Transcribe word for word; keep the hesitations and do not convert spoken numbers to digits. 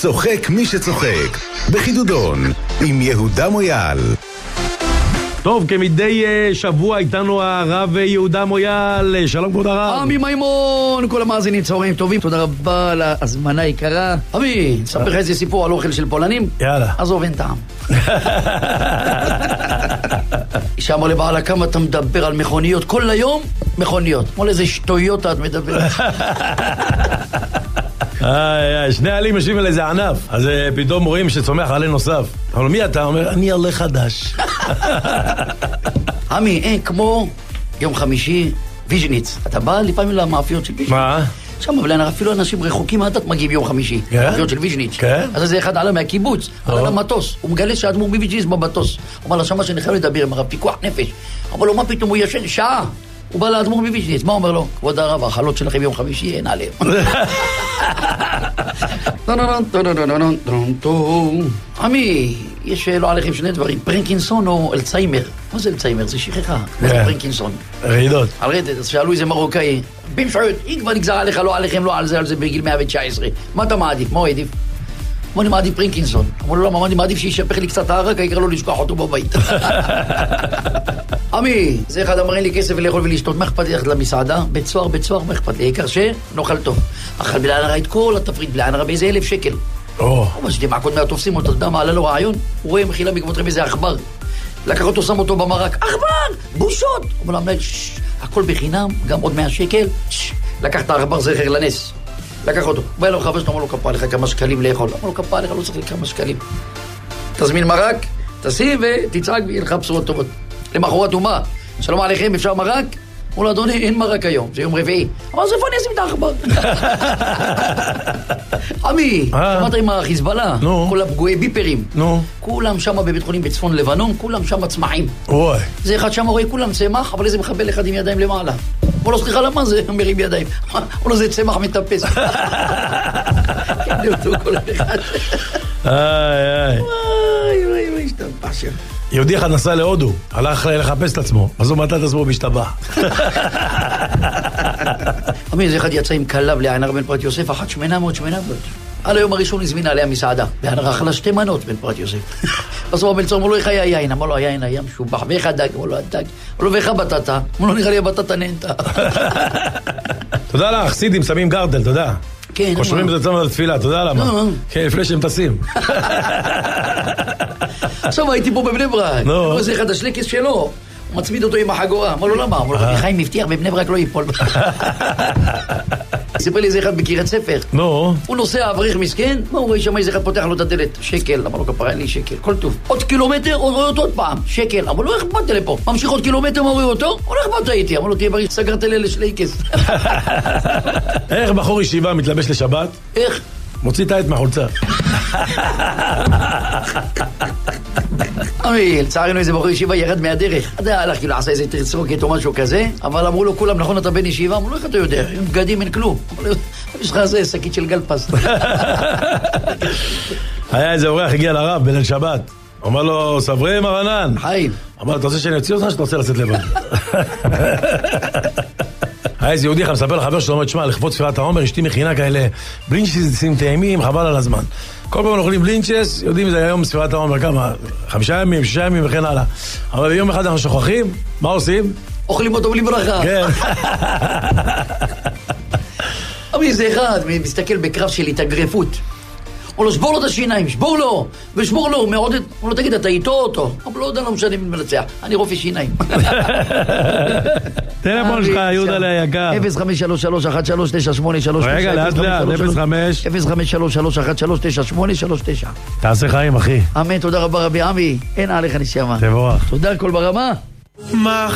צוחק מי שצוחק, בחידודון, עם יהודה מויאל. טוב, כמדי שבוע איתנו הרב יהודה מויאל. שלום כבוד הרב. עמי מימון, כל המאזינים צהריים טובים, תודה רבה על ההזמנה יקרה. עמי, נספר לך איזה סיפור על אוכל של פולנים? יאללה. עזוב, אין טעם. אישה אמר לבעלה, כמה אתה מדבר על מכוניות? כל היום מכוניות. מול איזה שטויות את מדבר. איי, איי, שני עלים יושבים על איזה ענף, אז פתאום רואים שצומח עלה נוסף. אבל מי אתה? אומר, אני עלה חדש. עמי, אין כמו יום חמישי ויז'ניץ. אתה בא לפעמים למאפיות של ויז'ניץ. מה? שם, אבל אפילו אנשים רחוקים עדת מגיעים יום חמישי. מאפיות של ויז'ניץ. אז זה אחד עלה מהקיבוץ, עלה למטוס. הוא מגלה שהאדמו"ר מוויז'ניץ במטוס. הוא אומר לה, שמה שאני חייב לדבר עם הרב, פיקוח נפש. אבל לו, מה פתאום הוא ישן? שעה. הוא בא לאדמו"ר מוויז'ניץ, מה אומר לו? כבוד הרב, החלות שלכם יום חמישי, אין עליהם. עמי, יש לא עליכם שני דברים, פרנקינסון או אלצהיימר. מה זה אלצהיימר? זה שכחה. מה זה פרנקינסון? רעידות. על רדת, אז שאלו איזה מרוקאי, במשעות, אם כבר נגזר עליך, לא עליכם, לא על זה, על זה בגיל מאה תשע עשרה. מה אתה מעדיף? מה הוא עדיף? אמרו, אני מעדיף פרנקינסון. אמרו לו, למה, אני מעדיף שישפך לי קצת הערק, העיקר לא לשכוח אותו בבית. עמי, זה אחד אמר, אין לי כסף לאכול ולשתות, מה אכפת לי ללכת למסעדה? בית סוהר, בית סוהר, מה אכפת לי? העיקר שנאכל טוב. אכל בלי עין הרע את כל התפריט בלי עין הרע באיזה אלף שקל. הוא אומר, שתי מעקות מה תופסים אותו, אתה יודע מה, עלה לו רעיון? הוא רואה מחילה מכבודכם איזה עכבר. לקח אותו, שם אותו במרק, עכבר, בושות! הוא אומר, המנהל, הכל בחינם, גם עוד מאה שקל, לקח את העכבר זכר לנס. לקח אותו, בא אליו חבר שלו, אמר לו, כפה עליך כמה שקלים לאכול. אמר לו, כפה עליך, לא צריך לי כמה שקלים. תזמין מרק, תשים ותצעק ויהיה לך בשורות טובות. למחרת הוא מה? שלום עליכם, אפשר מרק? אמרו לו, אדוני, אין מרק היום, זה יום רביעי. אמר, אז איפה אני אשים את העכבר? עמי, שמעת עם החיזבאללה? כל הפגועי ביפרים. כולם שם בבית חולים בצפון לבנון, כולם שם צמחים. זה אחד שם רואה כולם צמח, אבל איזה מחבל אחד עם ידיים למעלה. אמרו לו, סליחה, למה זה מרים ידיים? אמרו לו, זה צמח מטפס. כן, נרדו כל אחד. איי, איי. וואי, וואי, וואי, השתבח שם. יהודי אחד נסע להודו, הלך לחפש את עצמו, אז הוא מצא את עצמו בשתבח. עמי, זה אחד יצא עם כלב לעין הרע בן פרת יוסף, אחת שמנה מאוד שמנה מאוד. על היום הראשון הזמינה עליה מסעדה, ועין הרע אכלה שתי מנות בן פרת יוסף. אז הוא המלצר, אמר לו, איך היה יין? אמר לו, היין היה משובח, ואיך הדג? אמר לו, הדג. אמר לו, ואיך הבטטה? אמר לו, נראה לי הבטטה נהנתה. תודה לך, סידים שמים גרדל, תודה. כן. קושרים את עצמם לתפילה, תודה למה. כן, לפני שהם טסים. עכשיו הייתי פה בבני ברק, זה אחד השלקס שלו, הוא מצמיד אותו עם החגורה, אמר לו למה? אמר לו, חיים מבטיח בבני ברק לא ייפול. סיפר לי איזה אחד בקירת ספר, הוא נוסע אברך מסכן, הוא רואה שם איזה אחד פותח לו את הדלת, שקל, אמר לו כפרה אין לי שקל, כל טוב, עוד קילומטר, הוא רואה אותו עוד פעם, שקל, אמר לו איך באת לפה? ממשיך עוד קילומטר, מה רואה אותו? הוא איך באת איתי? אמר לו תהיה בריא, סגרת לי לשלייקס. איך בחור ישיבה מתלבש לשבת? איך? מוציא את העט מהחולצה. עמי, לצערנו איזה בחור ישיבה ירד מהדרך. אתה הלך כאילו עשה איזה תרצוקת או משהו כזה, אבל אמרו לו כולם, נכון אתה בן ישיבה? אמרו לו איך אתה יודע? עם בגדים אין כלום. אמרו לו, יש לך זה שקית של גלפס. היה איזה אורח הגיע לרב בליל שבת. אמר לו, סברי מרנן. חיים. אמר לו, אתה רוצה שאני אוציא אותך שאתה רוצה לצאת לבד? היה איזה יהודי אחד מספר לחבר שלו, אומר, תשמע, לכבוד ספירת העומר, אשתי מכינה כאלה בלינצ'סים טעימים, חבל על הזמן. כל פעם אוכלים בלינצ'ס, יודעים זה היום ספירת העומר, כמה? חמישה ימים, שישה ימים וכן הלאה. אבל ביום אחד אנחנו שוכחים, מה עושים? אוכלים אותו בלי ברכה. כן. אבל זה אחד, מסתכל בקרב של התאגרפות. הוא לא, שבור לו את השיניים, שבור לו, ושבור לו, הוא מעודד, הוא לא תגיד, אתה איתו אותו? אבל לא יודע, לא משנה מי מנצח, אני רופא שיניים. טלפון שלך, יהודה ליקר. אפס חמש שלוש שלוש אחת שלוש תשע שמונה שלוש תשע. רגע, לאט לאט, אפס חמש. אפס חמש שלוש שלוש אחת שלוש תשע שמונה שלוש תשע. תעשה חיים, אחי. אמן, תודה רבה רבי עמי, אין עליך נשמה. תבורך. תודה, כל ברמה.